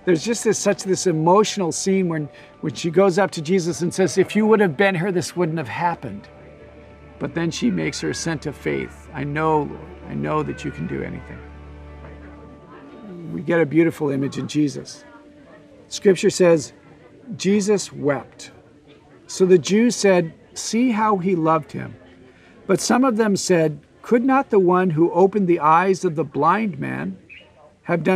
there's just this emotional scene when she goes up to Jesus and says, if you would have been here, this wouldn't have happened. But then she makes her assent of faith. I know, Lord, I know that you can do anything. We get a beautiful image in Jesus. Scripture says, Jesus wept. So the Jews said, see how he loved him. But some of them said, could not the one who opened the eyes of the blind man have done